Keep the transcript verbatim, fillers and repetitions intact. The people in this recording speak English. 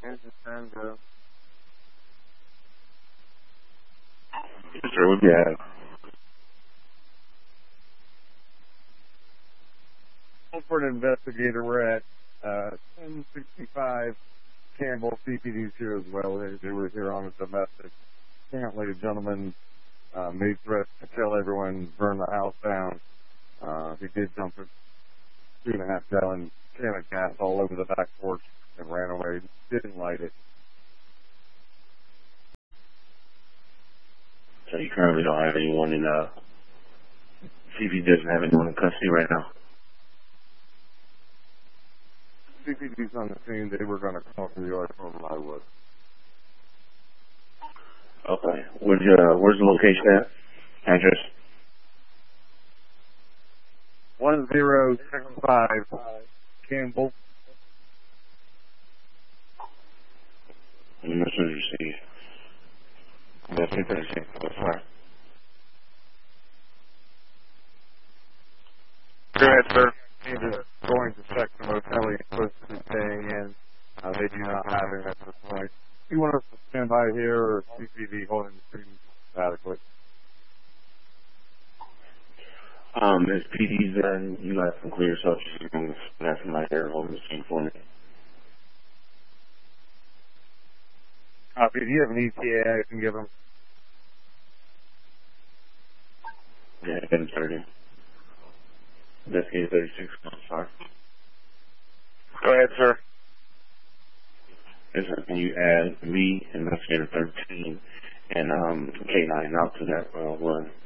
Here's the Tango. Sir, what do you have? For an investigator, we're at uh, ten sixty-five Campbell. C P D's here as well. They, they were here on a domestic. Apparently, a gentleman uh, made threats to tell everyone burn the house down. Uh, he did dump a two and a half gallon can of gas all over the back porch and ran away. Didn't light it. So you currently don't have anyone in, uh, C P D doesn't have anyone in custody right now? C P D's on the scene. They were going to call from the yard from I would. Okay. Where's, uh, where's the location at? Address? one zero six five Campbell. And the message received. That's it, that's it. That's fine. Go ahead, sir. Either going to check the motel he's supposed to be staying in. Uh, they do not have him at this point. You want us to stand by here or C P D holding the scene adequate? Um, if P D's there and you guys can clear yourself, you can have somebody there holding the scene for me. Copy. Do you have an E T A I can give them? Yeah, ten thirty. That's K thirty-six. Sorry. Go ahead, sir. Yes, sir. Can you add me, investigator thirteen, and um, K nine out to that uh, one?